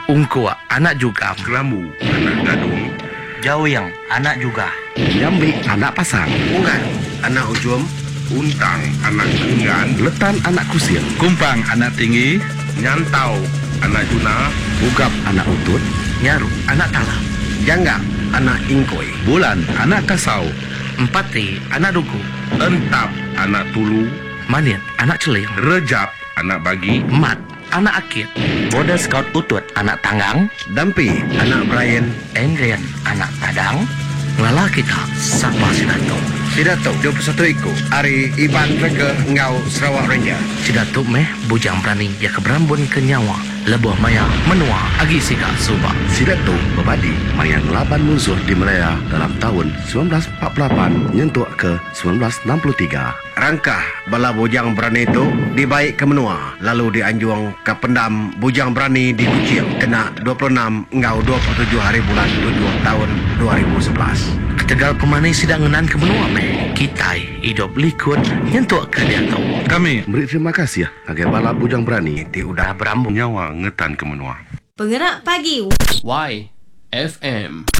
Ungkua, anak juga. Keramu, anak gadung. Jawing, anak juga. Nyambi, anak pasang. Ungan, anak ujum. Untang, anak enggan. Letan, anak kusir. Kumpang, anak tinggi. Nyantau, anak juna. Ugap, anak utut. Nyaru, anak talam. Janggap, anak ingkoi. Bulan, anak kasau. Empati, anak duku. Entap, anak tulu. Manit, anak celing. Rejap, anak bagi. Mat, anak akit. Border Scout utut, anak tanggang. Dampi, anak Brian. Engren, anak tadang. Lala kita, Sapa Sidato. Sidato, 21 iku. Ari Iban Rega, Ngau, Sarawak Ranger. Sidato meh, bujang berani, ya keberambun ke nyawa. Lebuh maya, menua, agi sika subak. Sidato berbadi mayan laban musuh di Malaya dalam tahun 1948 nyentuh ke 1963. Rangkah bala bujang berani itu dibaik ke menua. Lalu dianjuang ke pendam bujang berani di Kuching. Kena 26 Ngau 27 hari bulan 7 tahun 2011. Ketegal pemani sidangenan ke menua meh. Kitai, hidup likut, nyentuh ke dia tahu. Kami Beri terima kasih ya agar bala bujang berani Ti udah Berambung. nyawa ngetan ke menua. Penggerak pagi. YFM